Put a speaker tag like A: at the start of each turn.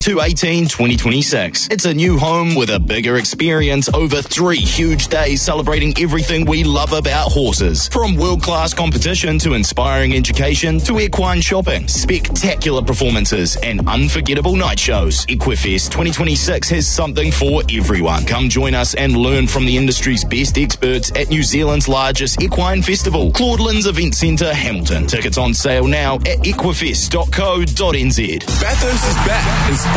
A: 2026. It's a new home with a bigger experience over 3 huge days celebrating everything we love about horses. From world-class competition to inspiring education to equine shopping, spectacular performances and unforgettable night shows. Equifest 2026 has something for everyone. Come join us and learn from the industry's best experts at New Zealand's largest equine festival, Claudelands Event Centre, Hamilton. Tickets on sale now at equifest.co.nz.
B: Bathurst is back, and